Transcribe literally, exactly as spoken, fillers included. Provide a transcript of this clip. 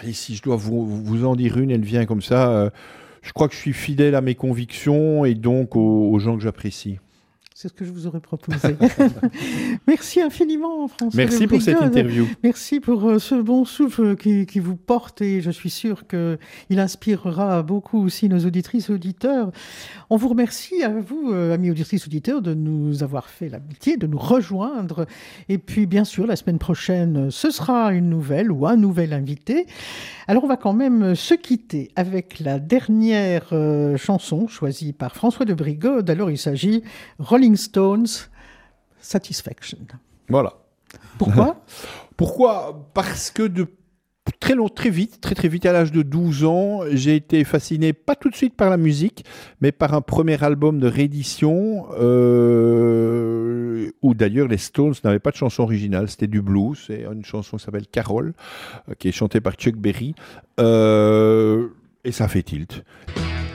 allez, si je dois vous, vous en dire une, elle vient comme ça. Euh, je crois que je suis fidèle à mes convictions et donc aux, aux gens que j'apprécie. C'est ce que je vous aurais proposé. Merci infiniment, François. Merci pour cette interview. Merci pour euh, ce bon souffle qui, qui vous porte et je suis sûr qu'il inspirera beaucoup aussi nos auditrices et auditeurs. On vous remercie à vous, euh, amis auditrices et auditeurs, de nous avoir fait l'amitié, de nous rejoindre. Et puis, bien sûr, la semaine prochaine, ce sera une nouvelle ou un nouvel invité. Alors, on va quand même se quitter avec la dernière euh, chanson choisie par François de Brigode. Alors, il s'agit Rolling Stones, Satisfaction. Voilà. Pourquoi Pourquoi ? Parce que de très long, très vite, très très vite, à l'âge de douze ans, j'ai été fasciné, pas tout de suite par la musique, mais par un premier album de réédition, euh, où d'ailleurs les Stones n'avaient pas de chanson originale, c'était du blues, c'est une chanson qui s'appelle Carol, qui est chantée par Chuck Berry, euh, et ça fait tilt.